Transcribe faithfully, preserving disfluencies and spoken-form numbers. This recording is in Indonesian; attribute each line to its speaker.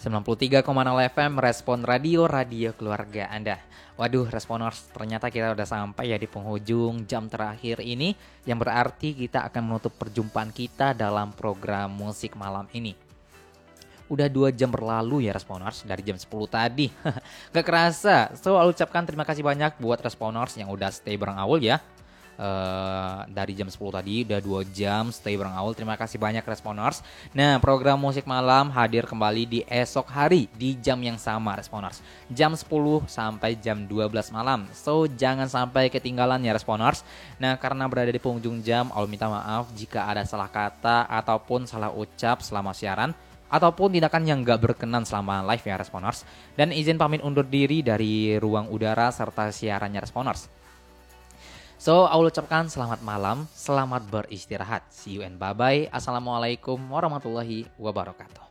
Speaker 1: sembilan puluh tiga koma nol F M Respon Radio, radio keluarga Anda. Waduh, Responers, ternyata kita udah sampai ya di penghujung jam terakhir ini, yang berarti kita akan menutup perjumpaan kita dalam program musik malam ini. Udah dua jam berlalu ya Responers, dari jam sepuluh tadi. Gak kerasa. So, aku ucapkan terima kasih banyak buat Responers yang udah stay bareng Aul ya. Uh, dari jam sepuluh tadi udah dua jam stay bareng Aul. Terima kasih banyak Responers. Nah, program musik malam hadir kembali di esok hari di jam yang sama Responers, jam sepuluh sampai jam dua belas malam. So, jangan sampai ketinggalan ya Responers. Nah, karena berada di penghujung jam, Aul minta maaf jika ada salah kata ataupun salah ucap selama siaran, ataupun tindakan yang gak berkenan selama live ya Responers. Dan izin pamit undur diri dari ruang udara serta siarannya Responers. So, Aul ucapkan selamat malam, selamat beristirahat. See you and bye-bye. Assalamualaikum warahmatullahi wabarakatuh.